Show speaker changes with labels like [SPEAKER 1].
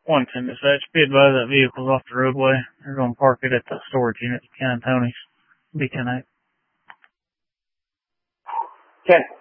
[SPEAKER 1] 110 dispatch. Be advised that vehicle's off the roadway. They're going to park it at the storage unit, Ken and Tony's. Be 10-8.
[SPEAKER 2] 10.